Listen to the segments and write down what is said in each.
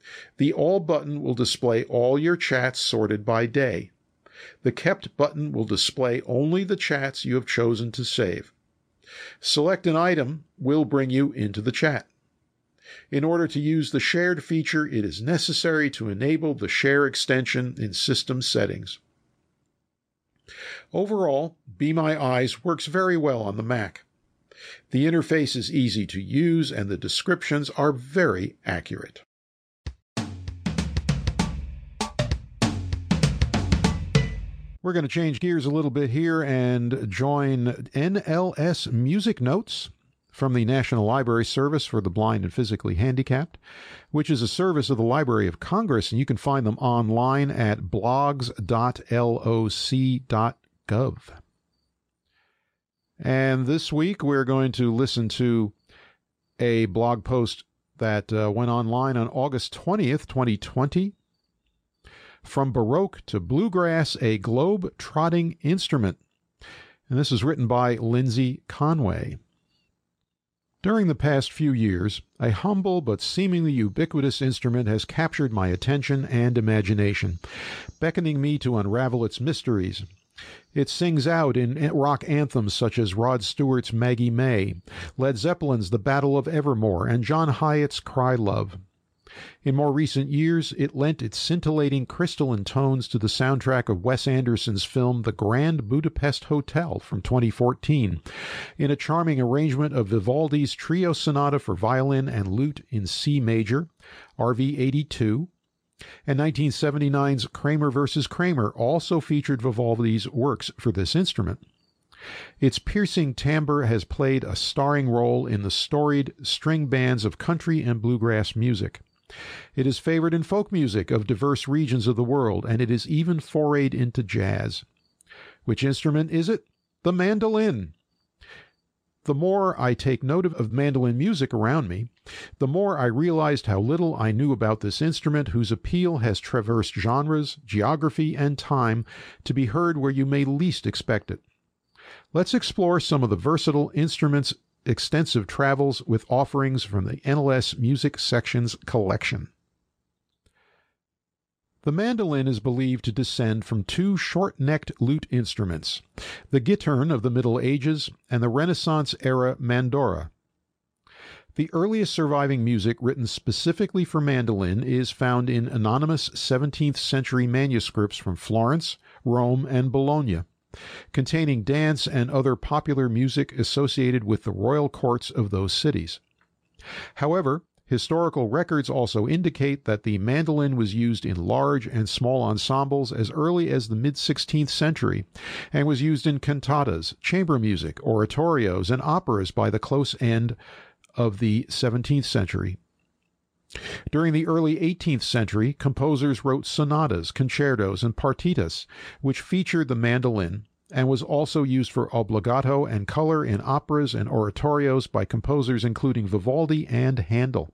The All button will display all your chats sorted by day. The Kept button will display only the chats you have chosen to save. Select an item will bring you into the chat. In order to use the Shared feature, it is necessary to enable the Share extension in System Settings. Overall, Be My Eyes works very well on the Mac. The interface is easy to use and the descriptions are very accurate. We're going to change gears a little bit here and join NLS Music Notes from the National Library Service for the Blind and Physically Handicapped, which is a service of the Library of Congress, and you can find them online at blogs.loc.gov. And this week we're going to listen to a blog post that went online on August 20th, 2020. From Baroque to Bluegrass, a Globe-Trotting Instrument. And this is written by Lindsay Conway. During the past few years, a humble but seemingly ubiquitous instrument has captured my attention and imagination, beckoning me to unravel its mysteries. It sings out in rock anthems such as Rod Stewart's Maggie May, Led Zeppelin's The Battle of Evermore, and John Hyatt's Cry Love. In more recent years, it lent its scintillating crystalline tones to the soundtrack of Wes Anderson's film The Grand Budapest Hotel from 2014, in a charming arrangement of Vivaldi's Trio Sonata for Violin and Lute in C major, RV 82, and 1979's Kramer vs. Kramer also featured Vivaldi's works for this instrument. Its piercing timbre has played a starring role in the storied string bands of country and bluegrass music. It is favored in folk music of diverse regions of the world, and it is even forayed into jazz. Which instrument is it? The mandolin. The more I take note of mandolin music around me, the more I realized how little I knew about this instrument whose appeal has traversed genres, geography, and time to be heard where you may least expect it. Let's explore some of the versatile instrument's extensive travels with offerings from the NLS Music Section's collection. The mandolin is believed to descend from two short-necked lute instruments, the gittern of the Middle Ages and the Renaissance-era mandora. The earliest surviving music written specifically for mandolin is found in anonymous 17th-century manuscripts from Florence, Rome, and Bologna, containing dance and other popular music associated with the royal courts of those cities. However, historical records also indicate that the mandolin was used in large and small ensembles as early as the mid-16th century and was used in cantatas, chamber music, oratorios, and operas by the close end of the 17th century. During the early 18th century, composers wrote sonatas, concertos, and partitas, which featured the mandolin, and was also used for obbligato and color in operas and oratorios by composers including Vivaldi and Handel.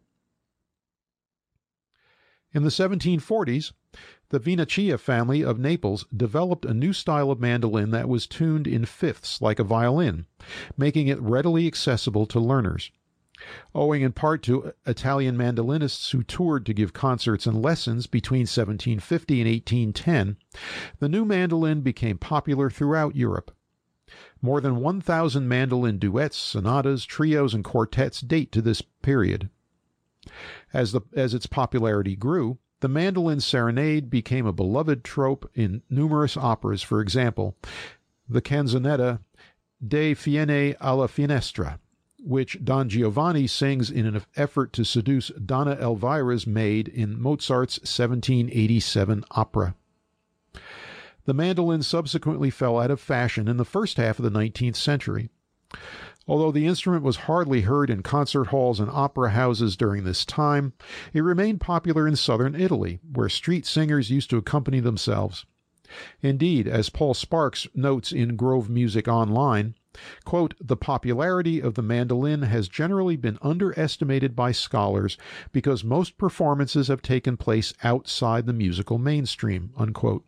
In the 1740s, the Vinacia family of Naples developed a new style of mandolin that was tuned in fifths like a violin, making it readily accessible to learners. Owing in part to Italian mandolinists who toured to give concerts and lessons between 1750 and 1810, the new mandolin became popular throughout Europe. More than 1,000 mandolin duets, sonatas, trios, and quartets date to this period. As its popularity grew, the mandolin serenade became a beloved trope in numerous operas, for example, the canzonetta De Fienne alla Finestra, which Don Giovanni sings in an effort to seduce Donna Elvira's maid in Mozart's 1787 opera. The mandolin subsequently fell out of fashion in the first half of the 19th century. Although the instrument was hardly heard in concert halls and opera houses during this time, it remained popular in southern Italy, where street singers used to accompany themselves. Indeed, as Paul Sparks notes in Grove Music Online, quote, "The popularity of the mandolin has generally been underestimated by scholars because most performances have taken place outside the musical mainstream," unquote.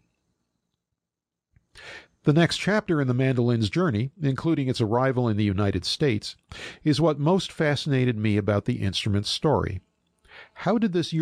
The next chapter in the mandolin's journey, including its arrival in the United States, is what most fascinated me about the instrument's story. How did this